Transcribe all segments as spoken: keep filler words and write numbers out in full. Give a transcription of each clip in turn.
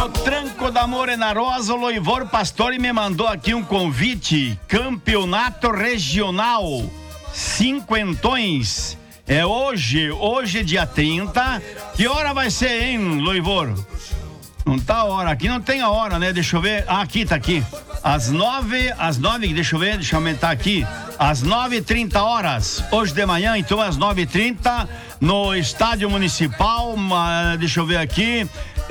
No tranco da Morena Rosa, o Loivor Pastore me mandou aqui um convite. Campeonato Regional Cinquentões. É hoje, hoje dia trinta. Que hora vai ser, hein, Loivor? Não tá a hora, aqui não tem a hora, né? Deixa eu ver. Ah, aqui, tá aqui. Às nove, às nove, deixa eu ver, deixa eu aumentar aqui. Às nove e trinta horas. Hoje de manhã, então, às nove e trinta, no Estádio Municipal. Uma, deixa eu ver aqui.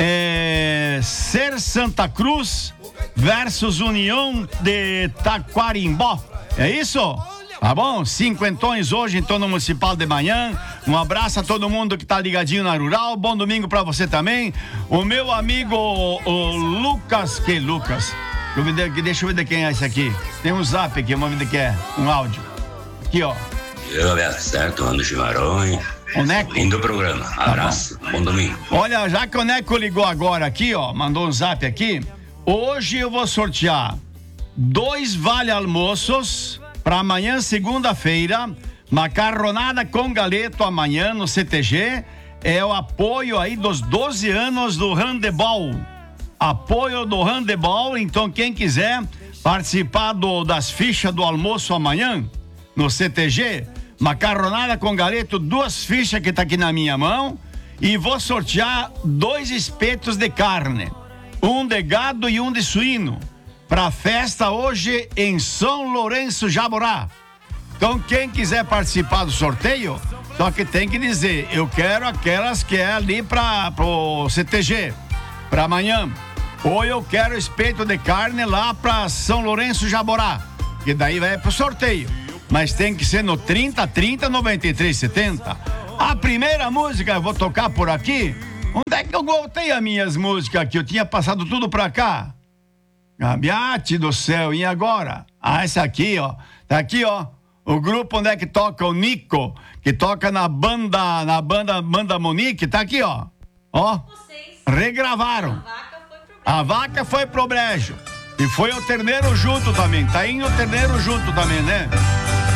É, Ser Santa Cruz versus União de Taquarimbó. É isso? Tá bom? Cinquentões hoje, então, no Municipal de manhã. Um abraço a todo mundo que tá ligadinho na Rural. Bom domingo pra você também. O meu amigo, o Lucas, que Lucas? Deixa eu ver de quem é esse aqui. Tem um zap aqui, vamos ver de quem é. Um áudio. Aqui, ó. Eu, certo, Ando Chimarrões. O Neco. Lindo programa. Abraço. Tá bom. Bom domingo. Olha, já que o Neco ligou agora aqui, ó, mandou um zap aqui. Hoje eu vou sortear dois vale-almoços para amanhã, segunda-feira. Macarronada com galeto amanhã no C T G. É o apoio aí dos doze anos do handebol. Apoio do handebol. Então, quem quiser participar do, das fichas do almoço amanhã no C T G, macarronada com galeto, duas fichas que tá aqui na minha mão, e vou sortear dois espetos de carne, um de gado e um de suíno, pra festa hoje em São Lourenço Jaborá. Então, quem quiser participar do sorteio, só que tem que dizer, eu quero aquelas que é ali para pro C T G, para amanhã, ou eu quero espeto de carne lá para São Lourenço Jaborá, que daí vai pro sorteio. Mas tem que ser no trinta, trinta, noventa e três, setenta. A primeira música eu vou tocar por aqui. Onde é que eu voltei as minhas músicas aqui? Eu tinha passado tudo pra cá. Gabiate do céu, e agora? Ah, essa aqui, ó. Tá aqui, ó. O grupo onde é que toca o Nico, que toca na banda, na banda, banda Monique, tá aqui, ó. Ó. Regravaram. A vaca foi pro brejo. E foi o terneiro junto também. Tá indo o terneiro junto também, né?